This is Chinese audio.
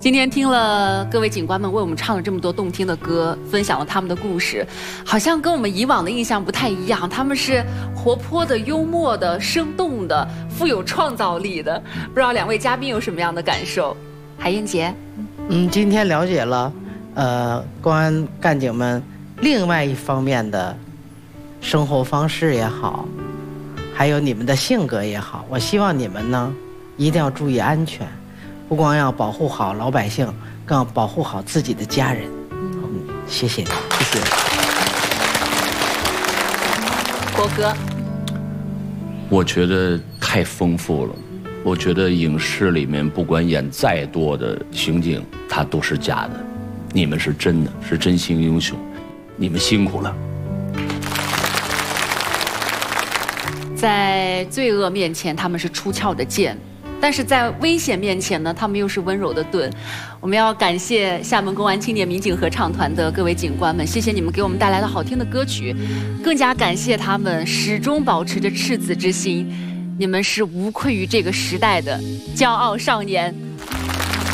今天听了各位警官们为我们唱了这么多动听的歌，分享了他们的故事，好像跟我们以往的印象不太一样。他们是活泼的、幽默的、生动的、富有创造力的。不知道两位嘉宾有什么样的感受？海燕姐， 今天了解了，公安干警们另外一方面的生活方式也好，还有你们的性格也好，我希望你们呢一定要注意安全。不光要保护好老百姓，更要保护好自己的家人。谢谢你，谢谢。 国哥， 我觉得太丰富了。我觉得影视里面不管演再多的刑警，他都是假的，你们是真的，是真心英雄，你们辛苦了。 在罪恶面前，他们是出鞘的剑。但是在危险面前呢，他们又是温柔的盾。我们要感谢厦门公安青年民警合唱团的各位警官们，谢谢你们给我们带来了好听的歌曲，更加感谢他们始终保持着赤子之心，你们是无愧于这个时代的骄傲少年。